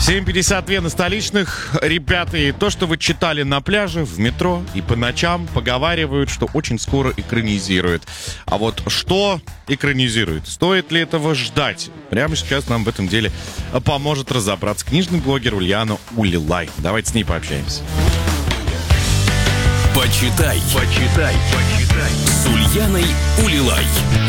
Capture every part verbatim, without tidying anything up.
семь пятьдесят два на столичных. Ребята, и то, что вы читали на пляже, в метро и по ночам, поговаривают, что очень скоро экранизируют. А вот что экранизирует? Стоит ли этого ждать? Прямо сейчас нам в этом деле поможет разобраться книжный блогер Ульяна Улилай. Давайте с ней пообщаемся. Почитай, почитай, почитай с Ульяной Улилай.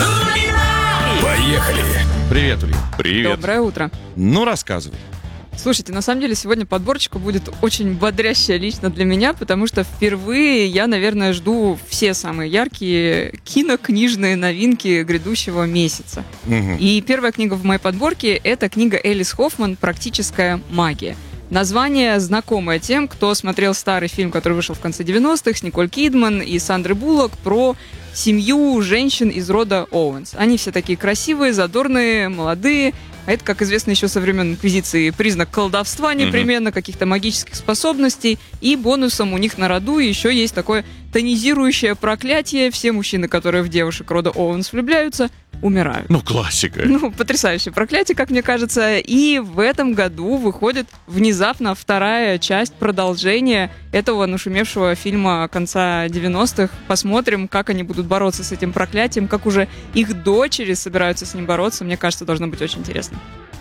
Поехали! Привет, Ульяна. Привет. Доброе утро. Ну, рассказывай. Слушайте, на самом деле сегодня подборочка будет очень бодрящая лично для меня, потому что впервые я, наверное, жду все самые яркие кинокнижные новинки грядущего месяца. Угу. И первая книга в моей подборке — это книга Элис Хоффман «Практическая магия». Название знакомое тем, кто смотрел старый фильм, который вышел в конце девяностых с Николь Кидман и Сандрой Буллок про семью женщин из рода Оуэнс. Они все такие красивые, задорные, молодые. А это, как известно, еще со времен Инквизиции признак колдовства непременно, mm-hmm. каких-то магических способностей. И бонусом у них на роду еще есть такое тонизирующее проклятие. Все мужчины, которые в девушек рода Оуэнс влюбляются, умирают. Ну, классика. Ну, потрясающее проклятие, как мне кажется. И в этом году выходит внезапно вторая часть продолжения этого нашумевшего фильма конца девяностых. Посмотрим, как они будут бороться с этим проклятием, как уже их дочери собираются с ним бороться. Мне кажется, должно быть очень интересно.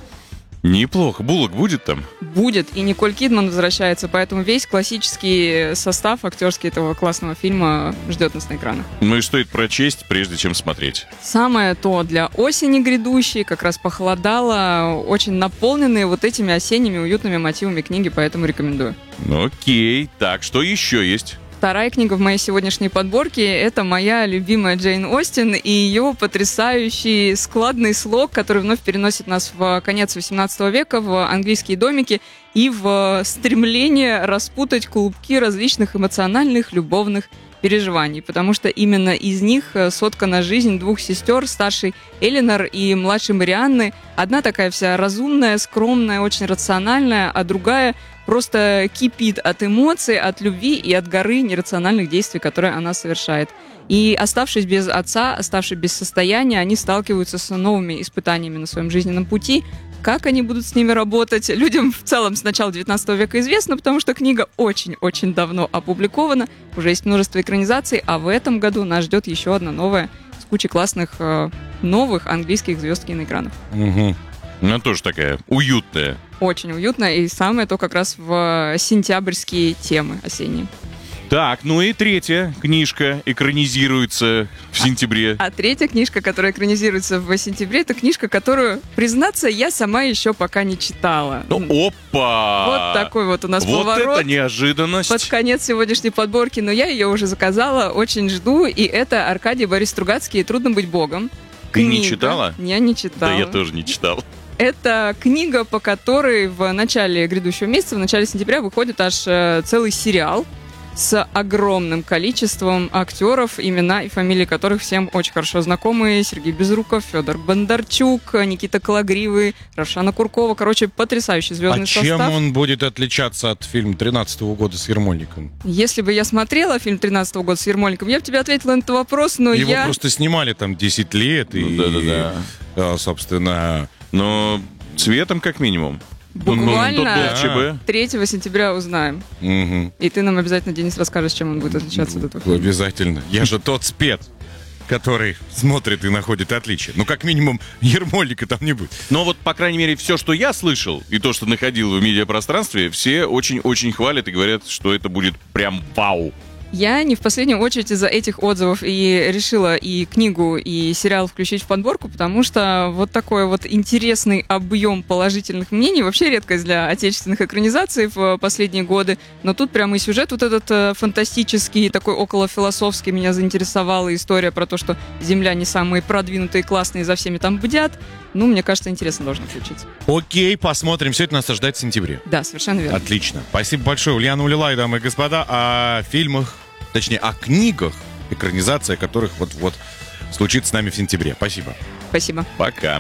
Неплохо. Буллок будет там? Будет. И Николь Кидман возвращается, поэтому весь классический состав актерский этого классного фильма ждет нас на экранах. Ну и стоит прочесть, прежде чем смотреть. Самое то для осени грядущей, как раз похолодало, очень наполненные вот этими осенними уютными мотивами книги, поэтому рекомендую. Ну окей. Так, что еще есть? Вторая книга в моей сегодняшней подборке — это моя любимая Джейн Остин и ее потрясающий складный слог, который вновь переносит нас в конец восемнадцатого века, в английские домики и в стремление распутать клубки различных эмоциональных, любовных переживаний, потому что именно из них соткана жизнь двух сестер, старшей Эленор и младшей Марианны. Одна такая вся разумная, скромная, очень рациональная, а другая просто кипит от эмоций, от любви и от горы нерациональных действий, которые она совершает. И оставшись без отца, оставшись без состояния, они сталкиваются с новыми испытаниями на своем жизненном пути. Как они будут с ними работать, людям в целом с начала девятнадцатого века известно, потому что книга очень-очень давно опубликована, уже есть множество экранизаций, а в этом году нас ждет еще одна новая с кучей классных э, новых английских звезд киноэкранов. Угу. Она тоже такая уютная. Очень уютная, и самое то как раз в сентябрьские темы осенние. Так, ну и третья книжка экранизируется в сентябре. А, а третья книжка, которая экранизируется в сентябре, это книжка, которую, признаться, я сама еще пока не читала. Ну, опа! Вот такой вот у нас вот поворот. Вот это неожиданность. Под конец сегодняшней подборки, но я ее уже заказала, очень жду, и это Аркадий Борис Стругацкий «Трудно быть богом». Ты Книга. не читала? Я не читала. Да, я тоже не читал. Это книга, по которой в начале грядущего месяца, в начале сентября, выходит аж целый сериал с огромным количеством актеров, имена и фамилии которых всем очень хорошо знакомы. Сергей Безруков, Федор Бондарчук, Никита Кологривый, Равшана Куркова. Короче, потрясающий звездный а состав. А чем он будет отличаться от фильма тринадцатого года с Ермольником? Если бы я смотрела фильм тринадцатого года с Ермольником, я бы тебе ответила на этот вопрос, но Его я... Его просто снимали там десять лет, ну, и, да-да-да. собственно... Но цветом как минимум. Буквально ну, третьего сентября узнаем. Угу. И ты нам обязательно, Денис, расскажешь, чем он будет отличаться от этого. Обязательно. Я же тот спец, который смотрит и находит отличия. Ну, как минимум, Ермольника там не будет. Но вот, по крайней мере, все, что я слышал, и то, что находил в медиапространстве, все очень-очень хвалят и говорят, что это будет прям вау. Я не в последнюю очередь из-за этих отзывов и решила и книгу, и сериал включить в подборку, потому что вот такой вот интересный объем положительных мнений, вообще редкость для отечественных экранизаций в последние годы, но тут прямо и сюжет вот этот э, фантастический, такой околофилософский меня заинтересовала, история про то, что земляне самые продвинутые и классные, за всеми там бдят. Ну, мне кажется, интересно должно включиться. Окей, посмотрим. Все это нас ожидает в сентябре. Да, совершенно верно. Отлично. Спасибо большое, Ульяна Улилай, дамы и господа, о фильмах, точнее, о книгах, экранизация которых вот-вот случится с нами в сентябре. Спасибо. Спасибо. Пока.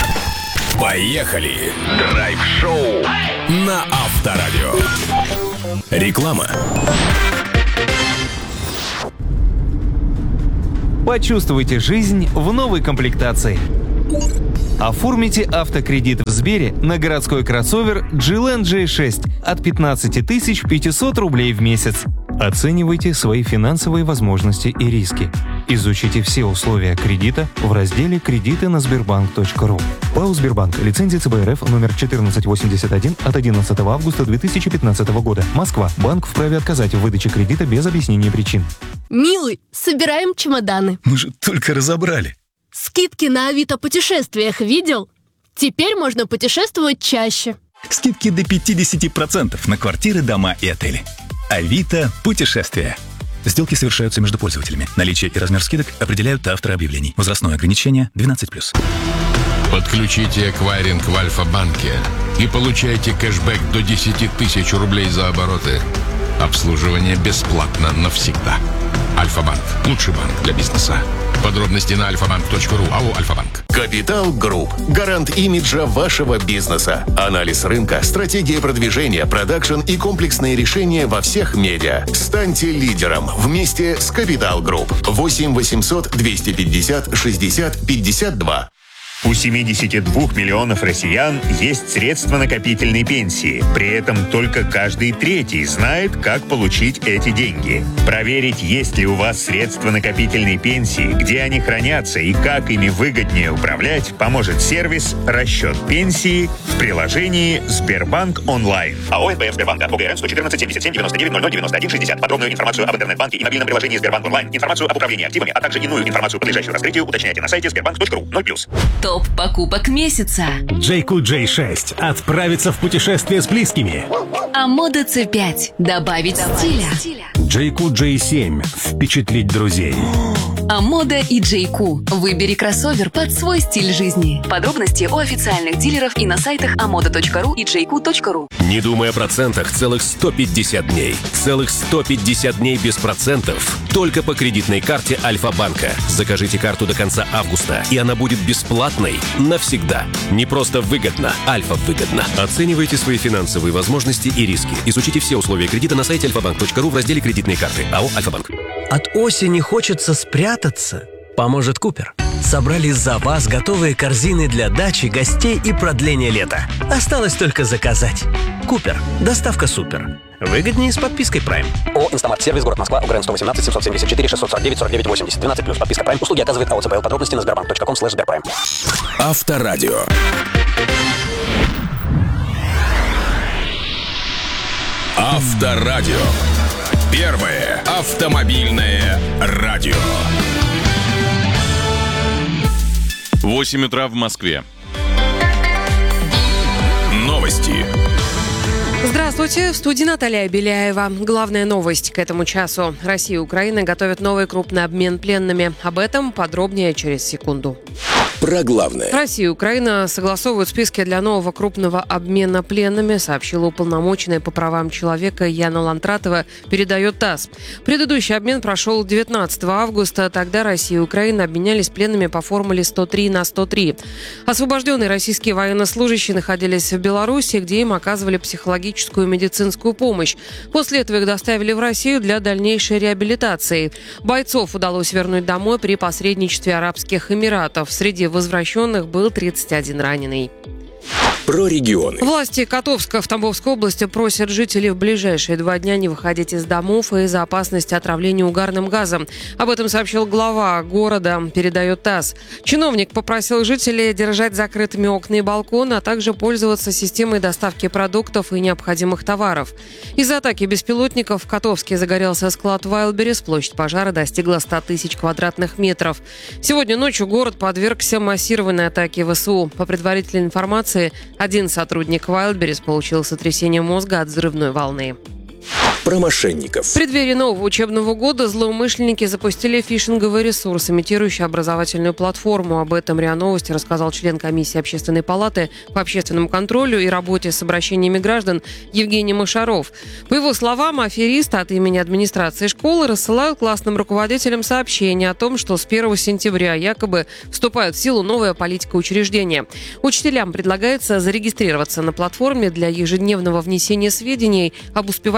Поехали! Драйв-шоу на Авторадио. Реклама. Почувствуйте жизнь в новой комплектации. Оформите автокредит в Сбере на городской кроссовер джи эл эн джей шесть от пятнадцать тысяч пятьсот рублей в месяц. Оценивайте свои финансовые возможности и риски. Изучите все условия кредита в разделе «Кредиты на сбербанк точка ру». ПАО «Сбербанк». Лицензия ЦБ РФ номер четырнадцать восемьдесят один от одиннадцатого августа две тысячи пятнадцатого года. Москва. Банк вправе отказать в выдаче кредита без объяснения причин. Милый, собираем чемоданы. Мы же только разобрали. Скидки на Авито путешествиях видел? Теперь можно путешествовать чаще. Скидки до пятьдесят процентов на квартиры, дома и отели. Авито путешествия. Сделки совершаются между пользователями. Наличие и размер скидок определяют авторы объявлений. Возрастное ограничение двенадцать плюс. Подключите эквайринг в Альфа-банке и получайте кэшбэк до десять тысяч рублей за обороты. Обслуживание бесплатно навсегда. Альфа-банк. Лучший банк для бизнеса. Подробности на альфа банк точка ру. АО «Альфа-банк». Капитал Групп. Гарант имиджа вашего бизнеса. Анализ рынка, стратегия продвижения, продакшн и комплексные решения во всех медиа. Станьте лидером вместе с Капитал Групп. восемь восемьсот двести пятьдесят шестьдесят пятьдесят два. У семидесяти двух миллионов россиян есть средства накопительной пенсии. При этом только каждый третий знает, как получить эти деньги. Проверить, есть ли у вас средства накопительной пенсии, где они хранятся и как ими выгоднее управлять, поможет сервис «Расчет пенсии» в приложении «Сбербанк онлайн». АО эн пэ эф Сбербанка. ОГРН сто четырнадцать семьдесят семь девяносто девять ноль ноль девяносто один шестьдесят. Подробную информацию об интернет-банке и мобильном приложении «Сбербанк онлайн», информацию об управлении активами, а также иную информацию, подлежащую раскрытию, уточняйте на сайте сбербанк точка ру. ноль плюс. Топ покупок месяца. джей кью джей шесть. Отправиться в путешествие с близкими. Амода си пять. Добавить стиля. джей кью джей семь. Впечатлить друзей. Амода и джей кью. Выбери кроссовер под свой стиль жизни. Подробности у официальных дилеров и на сайтах амода точка ру и джей кью точка ру. Не думай о процентах целых сто пятьдесят дней. Целых сто пятьдесят дней без процентов. Только по кредитной карте Альфа-банка. Закажите карту до конца августа, и она будет бесплатной навсегда. Не просто выгодно, Альфа выгодно. Оценивайте свои финансовые возможности и риски. Изучите все условия кредита на сайте альфа банк точка ру в разделе «Кредитные карты». АО «Альфа-банк». От осени хочется спрятаться. Поможет Купер. Собрали за вас готовые корзины для дачи, гостей и продления лета. Осталось только заказать. Купер. Доставка супер. Выгоднее с подпиской Prime. ООО «Инстамарт». Сервис. Город Москва. УГРН сто восемнадцать семьсот семьдесят четыре шестьсот сорок девять сорок девять восемьдесят. двенадцать плюс. Подписка Prime. Услуги оказывает АО ЦБЛ. Подробности на сбербанк точка ком слэш сберпрайм. Авторадио. Авторадио. Первое автомобильное радио. восемь утра в Москве. Новости. Здравствуйте, в студии Наталья Беляева. Главная новость к этому часу. Россия и Украина готовят новый крупный обмен пленными. Об этом подробнее через секунду. Про главное. Россия и Украина согласовывают списки для нового крупного обмена пленными, сообщила уполномоченная по правам человека Яна Лантратова, передает ТАСС. Предыдущий обмен прошел девятнадцатого августа. Тогда Россия и Украина обменялись пленными по формуле сто три на сто три. Освобожденные российские военнослужащие находились в Беларуси, где им оказывали психологическую и медицинскую помощь. После этого их доставили в Россию для дальнейшей реабилитации. Бойцов удалось вернуть домой при посредничестве Арабских Эмиратов. Среди возвращенных был тридцать один раненый. Про регионы. Власти Котовска в Тамбовской области просят жителей в ближайшие два дня не выходить из домов из-за опасности отравления угарным газом. Об этом сообщил глава города, передает ТАСС. Чиновник попросил жителей держать закрытыми окна и балконы, а также пользоваться системой доставки продуктов и необходимых товаров. Из-за атаки беспилотников в Котовске загорелся склад Wildberries. Площадь пожара достигла ста тысяч квадратных метров. Сегодня ночью город подвергся массированной атаке ВСУ. По предварительной информации, один сотрудник Wildberries получил сотрясение мозга от взрывной волны. Про мошенников. В преддверии нового учебного года злоумышленники запустили фишинговый ресурс, имитирующий образовательную платформу. Об этом РИА Новости рассказал член комиссии Общественной палаты по общественному контролю и работе с обращениями граждан Евгений Машаров. По его словам, аферисты от имени администрации школы рассылают классным руководителям сообщения о том, что с первого сентября якобы вступает в силу новая политика учреждения. Учителям предлагается зарегистрироваться на платформе для ежедневного внесения сведений об успеваемости в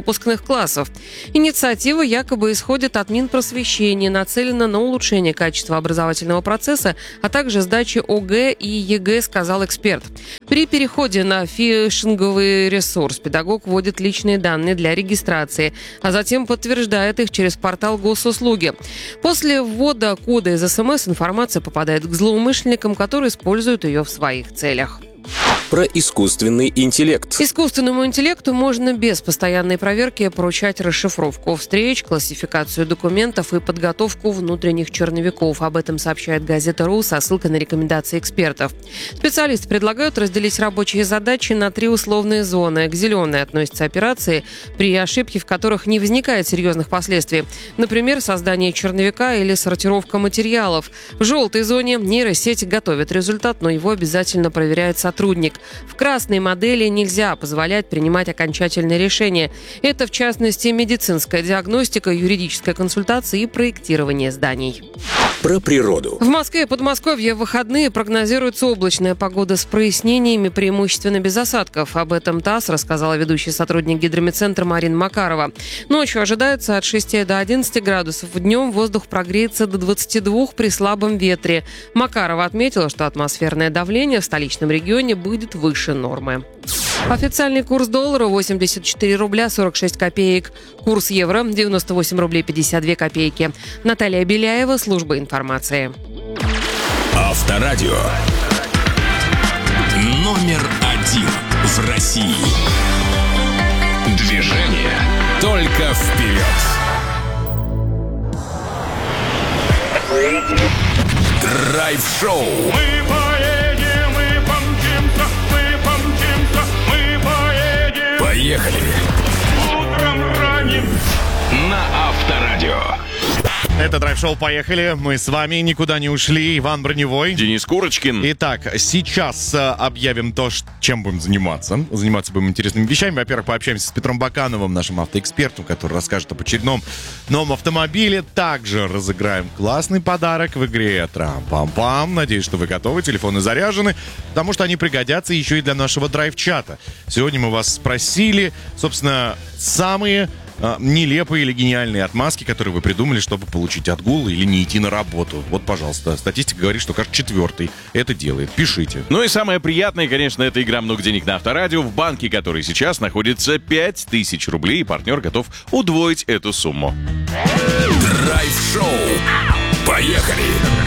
выпускных классов. Инициатива якобы исходит от Минпросвещения, нацелена на улучшение качества образовательного процесса, а также сдачи ОГЭ и ЕГЭ, сказал эксперт. При переходе на фишинговый ресурс педагог вводит личные данные для регистрации, а затем подтверждает их через портал госуслуги. После ввода кода из СМС информация попадает к злоумышленникам, которые используют ее в своих целях. Про искусственный интеллект. Искусственному интеллекту можно без постоянной проверки поручать расшифровку встреч, классификацию документов и подготовку внутренних черновиков. Об этом сообщает газета РУ со ссылкой на рекомендации экспертов. Специалисты предлагают разделить рабочие задачи на три условные зоны. К зеленой относятся операции, при ошибке в которых не возникает серьезных последствий. Например, создание черновика или сортировка материалов. В желтой зоне нейросеть готовит результат, но его обязательно проверяет сотрудник. В красной модели нельзя позволять принимать окончательные решения. Это, в частности, медицинская диагностика, юридическая консультация и проектирование зданий. Про природу. В Москве и Подмосковье в выходные прогнозируется облачная погода с прояснениями, преимущественно без осадков. Об этом ТАСС рассказала ведущий сотрудник гидрометцентра Марина Макарова. Ночью ожидается от шести до одиннадцати градусов. Днем воздух прогреется до двадцати двух при слабом ветре. Макарова отметила, что атмосферное давление в столичном регионе будет выше нормы. Официальный курс доллара восемьдесят четыре рубля сорок шесть копеек. Курс евро девяносто восемь рублей пятьдесят две копейки. Наталья Беляева, служба информации. Авторадио. Номер один в России. Движение только вперед. Драйв-шоу. Мы поедем, мы помчимся, мы помчимся, мы поедем. Поехали. Утром ранним на Авторадио. Это драйв-шоу «Поехали». Мы с вами никуда не ушли. Иван Броневой. Денис Курочкин. Итак, сейчас э, объявим то, ш- чем будем заниматься. Заниматься будем интересными вещами. Во-первых, пообщаемся с Петром Бакановым, нашим автоэкспертом, который расскажет об очередном новом автомобиле. Также разыграем классный подарок в игре «Трам-пам-пам». Надеюсь, что вы готовы, телефоны заряжены, потому что они пригодятся еще и для нашего драйв-чата. Сегодня мы вас спросили, собственно, самые нелепые или гениальные отмазки, которые вы придумали, чтобы получить отгул или не идти на работу. Вот, пожалуйста, статистика говорит, что каждый четвертый это делает. Пишите. Ну и самое приятное, конечно, это игра «Много денег» на Авторадио, в банке, который сейчас находится пять тысяч рублей, и партнер готов удвоить эту сумму. Драйв-шоу. Поехали!